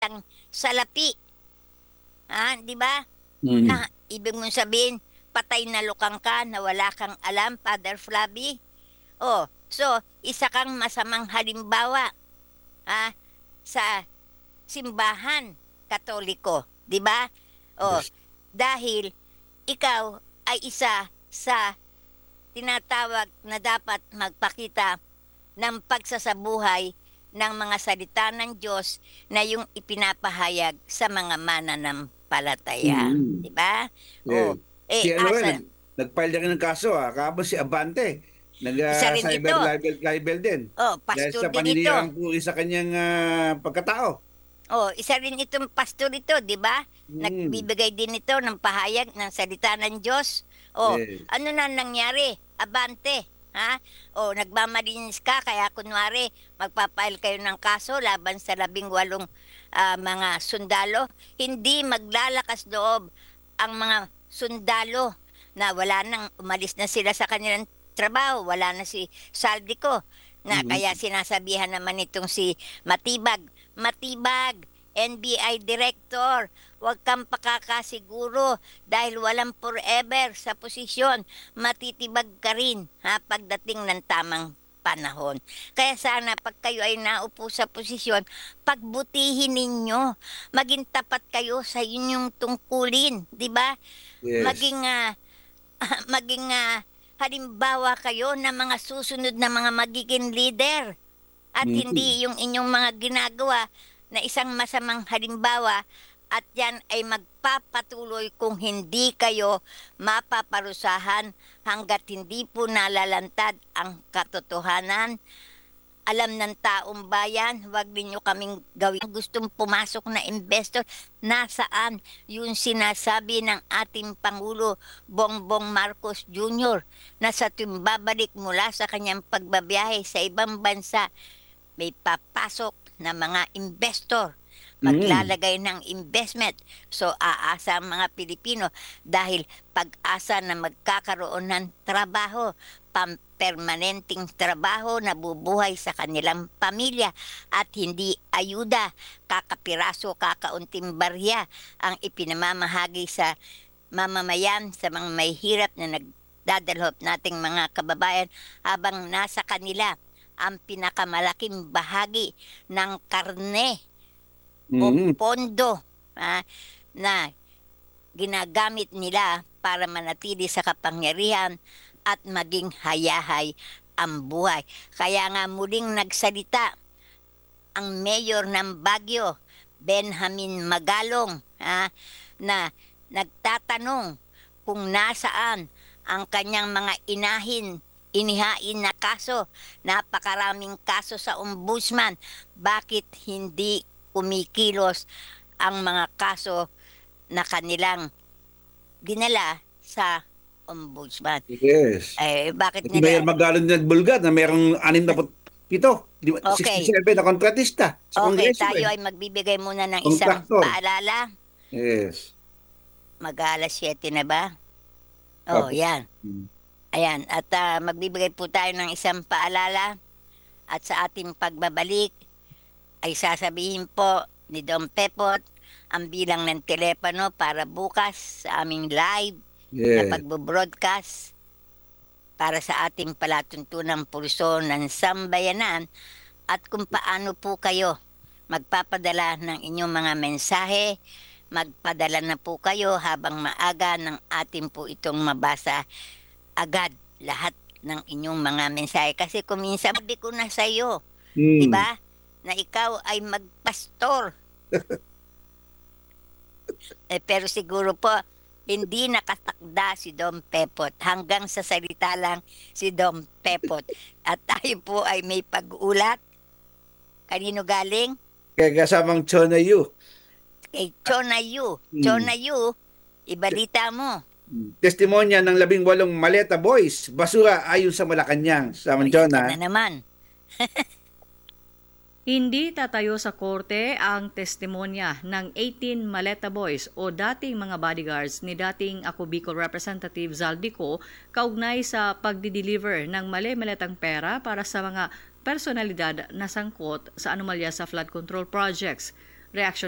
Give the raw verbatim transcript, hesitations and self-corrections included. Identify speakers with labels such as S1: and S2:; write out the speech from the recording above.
S1: ang salapi. Ha, di ba?
S2: Mm.
S1: Na ibig mong sabihin, patay na lukang ka na wala kang alam, Father Flavi. Oh, so isa kang masamang halimbawa ha, sa simbahan Katoliko, di ba? Oh,
S2: Yes.
S1: dahil ikaw ay isa sa tinatawag na dapat magpakita ng pagsasabuhay ng mga salita ng Diyos na yung ipinapahayag sa mga mananampalataya.
S2: Mm.
S1: Di ba?
S2: Yeah.
S1: O,
S2: Si
S1: eh,
S2: ano rin, nag,
S1: asa,
S2: nag-file na rin ng kaso ah. Kahapon si Abante.
S1: isa rin ito.
S2: Nag-cyber libel, libel din.
S1: Oh,
S2: Dahil
S1: pastor
S2: sa
S1: din ito.
S2: paninirang puri sa kanyang ah, pagkatao.
S1: Oh, isa rin itong pastor ito, di ba?
S2: Mm.
S1: Nagbibigay din ito ng pahayag ng salita ng Diyos. Oh,
S2: Yes.
S1: ano na nangyari? Abante, ha? Oh, nagmamalinis ka, kaya kunwari, magpapail kayo ng kaso laban sa labing walong ah, mga sundalo. Hindi maglalakas loob ang mga sundalo na wala nang, umalis na sila sa kanilang trabaho, wala na si Saldico, na kaya
S2: Mm.
S1: sinasabihan naman itong si Matibag, Matibag, N B I Director, huwag kang pakakasiguro dahil walang forever sa posisyon. Matitibag ka rin ha, pagdating ng tamang panahon. Kaya sana pag kayo ay naupo sa posisyon, pagbutihin ninyo. Maging tapat kayo sa inyong tungkulin, di ba?
S2: Yes.
S1: Maging ah, maging ah, halimbawa kayo ng mga susunod na mga magiging leader at
S2: Mm.
S1: hindi yung inyong mga ginagawa na isang masamang halimbawa at yan ay magpapatuloy kung hindi kayo mapaparusahan hanggat hindi po nalalantad ang katotohanan. Alam ng taong bayan, huwag ninyo kaming gawin gustong pumasok na investor. Nasaan yung sinasabi ng ating Pangulo Bongbong Marcos Junior na sa tuwing babalik mula sa kanyang pagbabiyahe sa ibang bansa, may papasok na mga investor,
S2: Mm.
S1: maglalagay ng investment. So aasa ang mga Pilipino dahil pag-asa na magkakaroon ng trabaho, pampermanenteng trabaho na bubuhay sa kanilang pamilya at hindi ayuda, kakapiraso, kakaunting barya ang ipinamamahagi sa mamamayan, sa mga may hirap na nagdadalhop nating mga kababayan habang nasa kanila ang pinakamalaking bahagi ng karne o
S2: Mm.
S1: pondo ah, na ginagamit nila para manatili sa kapangyarihan at maging hayahay ang buhay. Kaya nga muling nagsalita ang mayor ng Baguio, Benjamin Magalong, ah, na nagtatanong kung nasaan ang kanyang mga inahin, inihain na kaso, napakaraming kaso sa ombudsman, bakit hindi kumikilos ang mga kaso na kanilang dinala sa ombudsman?
S2: Yes.
S1: Eh, bakit
S2: At Mayor
S1: nila?
S2: Magalon nagbulgat na mayroong anim na pito, di ba,
S1: Okay,
S2: sixty-seven na kontratista sa
S1: okay,
S2: Kongreso
S1: tayo
S2: eh.
S1: ay magbibigay muna ng isang
S2: Kontraktor.
S1: paalala.
S2: Yes.
S1: Mag-aalas siyete na ba? Oh,
S2: Opo.
S1: yan.
S2: Mm.
S1: Ayan, at ah, magbibigay po tayo ng isang paalala at sa ating pagbabalik ay sasabihin po ni Don Pepot ang bilang ng telepono para bukas sa aming live na
S2: Yes.
S1: pagbo-broadcast para sa ating palatuntunang pulso ng sambayanan at kung paano po kayo magpapadala ng inyong mga mensahe, magpadala na po kayo habang maaga ng ating po itong mabasa agad lahat ng inyong mga mensahe. Kasi kung minsan sabi ko na sa iyo, di
S2: Mm.
S1: ba, na ikaw ay magpastor. Eh, pero siguro po, hindi nakatakda si Dom Pepot. Hanggang sa salita lang si Dom Pepot. At tayo po ay may pag-ulat. Kanino galing?
S2: Kaya kasamang Chona Yu.
S1: Kay Chona Yu.
S2: Mm.
S1: Chona Yu, ibalita mo.
S2: Testimonya ng labing walong Maleta Boys, basura ayon sa Malacanang. Sa
S1: O, yan ka
S2: Chona.
S1: na naman.
S3: Hindi tatayo sa korte ang testimonya ng eighteen Maleta Boys o dating mga bodyguards ni dating Ako Bicol Representative Zaldico kaugnay sa pagdi-deliver ng mali-maletang pera para sa mga personalidad na sangkot sa anomalya sa flood control projects. Reaksyon